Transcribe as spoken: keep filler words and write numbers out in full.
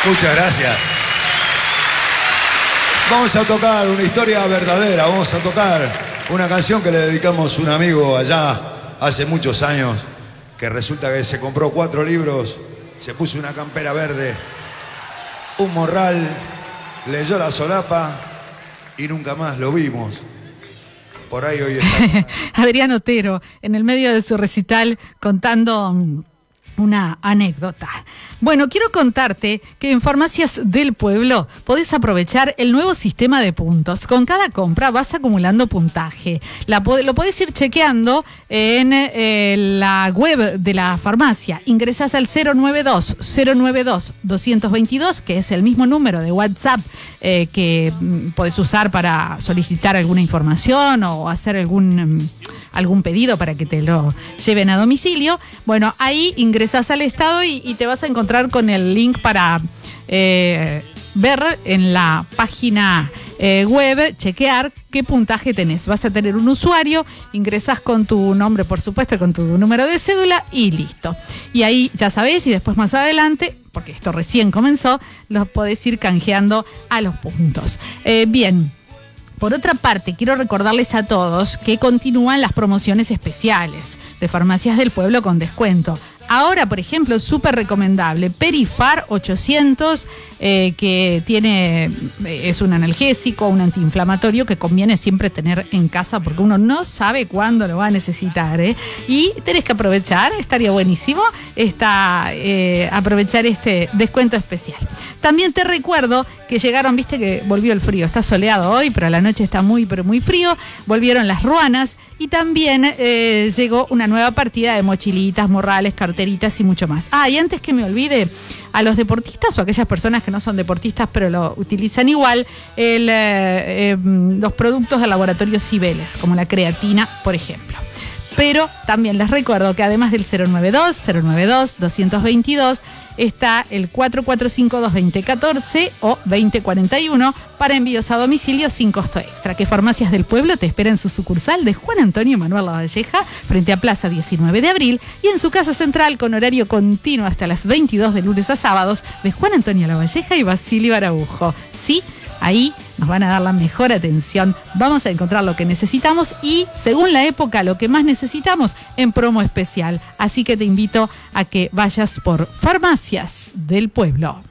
Muchas gracias. Vamos a tocar una historia verdadera, vamos a tocar una canción que le dedicamos a un amigo allá hace muchos años, que resulta que se compró cuatro libros, se puso una campera verde, un morral, leyó la solapa y nunca más lo vimos. Por ahí hoy está. Adrián Otero, en el medio de su recital, contando una anécdota. Bueno, quiero contarte que en Farmacias del Pueblo podés aprovechar el nuevo sistema de puntos. Con cada compra vas acumulando puntaje. La, lo podés ir chequeando en eh, la web de la farmacia. Ingresás al cero nueve dos, cero nueve dos, dos dos dos, que es el mismo número de WhatsApp eh, que mm, podés usar para solicitar alguna información o hacer algún, mm, algún pedido para que te lo lleven a domicilio. Bueno, ahí ingresás al estado y, y te vas a encontrar con el link para eh, ver en la página eh, web, chequear qué puntaje tenés. Vas a tener un usuario, ingresás con tu nombre, por supuesto, con tu número de cédula y listo. Y ahí ya sabés, y después más adelante, porque esto recién comenzó, los podés ir canjeando a los puntos. Eh, bien. Por otra parte, quiero recordarles a todos que continúan las promociones especiales de Farmacias del Pueblo con descuento. Ahora, por ejemplo, súper recomendable, Perifar ochocientos, eh, que tiene, es un analgésico, un antiinflamatorio que conviene siempre tener en casa porque uno no sabe cuándo lo va a necesitar, ¿eh? Y tenés que aprovechar, estaría buenísimo esta, eh, aprovechar este descuento especial. También te recuerdo que llegaron, viste que volvió el frío, está soleado hoy, pero a la noche está muy, pero muy frío, volvieron las ruanas y también eh, llegó una nueva partida de mochilitas, morrales, carteritas y mucho más. Ah, y antes que me olvide, a los deportistas o aquellas personas que no son deportistas pero lo utilizan igual, el, eh, eh, los productos del laboratorio Cibeles, como la creatina, por ejemplo. Pero también les recuerdo que además del cero nueve dos, cero nueve dos, dos dos dos, está el cuatro cuatro cinco, dos dos cero, uno cuatro o dos cero cuatro uno para envíos a domicilio sin costo extra. Que Farmacias del Pueblo te espera en su sucursal de Juan Antonio Manuel Lavalleja, frente a Plaza diecinueve de abril, y en su casa central con horario continuo hasta las veintidós de lunes a sábados, de Juan Antonio Lavalleja y Basilio Araujo. Sí, ahí nos van a dar la mejor atención, vamos a encontrar lo que necesitamos y, según la época, lo que más necesitamos en promo especial. Así que te invito a que vayas por Farmacias del Pueblo.